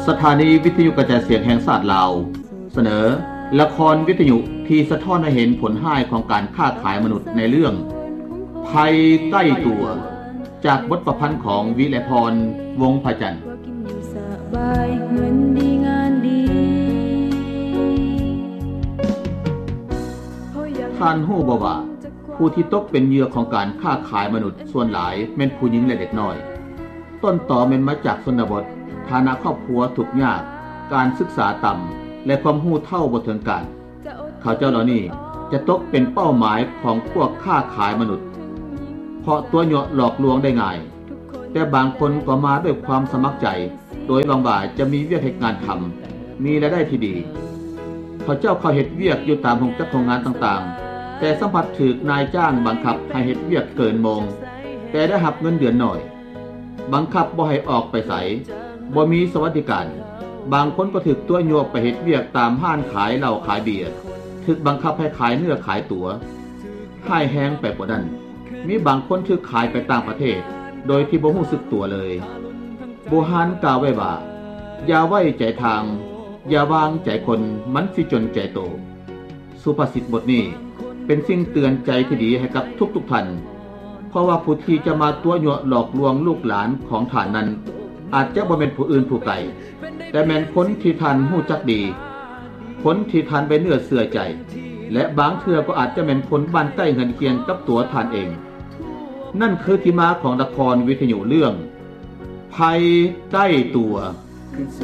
สถานีวิทยุกระจายเสียงแห่งชาติลาวเสนอละครวิทยุที่สะท้อนให้เห็นผลร้ายของการค้าขายมนุษย์ในเรื่องภัยใกล้ตัวจากบทประพันธ์ของวิไลพรวงศ์พระจันทร์ท่านฮู้บ่ว่าผู้ที่ตกเป็นเหยื่อของการค้าขายมนุษย์ส่วนหลายแม่นผู้หญิงและเด็กน้อยต้นตอแม่นมาจากชนบทฐานะครอบครัวทุกข์ยากการศึกษาต่ำและความรู้เท่าบ่ถึงการเขาเจ้าเหล่านี้จะตกเป็นเป้าหมายของพวกค้าขายมนุษย์เพราะตัวเหยาะหลอกลวงได้ง่ายแต่บางคนก็มาด้วยความสมัครใจโดยหวังว่าจะมีเวียกให้งานทำมีรายได้ที่ดีเขาเจ้าเข้าเฮ็ดเวียกอยู่ตามโรงจักรโรงงานต่างๆแต่สัมผัสถูกนายจ้างบังคับให้เฮ็ดเวียกเกินโมงแต่ได้รับเงินเดือนน้อยบังคับบ่ให้ออกไปไสบ่มีสวัสดิการบางคนก็ถูกตัวโยกไปเฮ็ดเวียกตามห้านขายเหล้าขายเบียร์ถูกบังคับให้ขายเนื้อขายตั๋วค่ายแฮงไปกว่านั้นมีบางคนถูกขายไปต่างประเทศโดยที่บ่รู้สึกตัวเลยโบราณกล่าวไว้ว่าอย่าไว้ใจทางอย่าวางใจคนมันสิจนใจโตสุภาษิตบทนี้เป็นสิ่งเตือนใจที่ดีให้กับทุกท่านเพราะว่าผู้ที่จะมาตัวยั่วหลอกลวงลูกหลานของท่านนั้นอาจจะบ่แม่นผู้อื่นผู้ไกลแต่แม่นคนที่ท่านรู้จักดีคนที่ท่านไปเนื้อเชื่อใจและบางเทื่อก็อาจจะเป็นคนบ้านใกล้เฮือนเคียงกับตัวท่านเองนั่นคือที่มาของละครวิทยุเรื่องภัยใกล้ตัว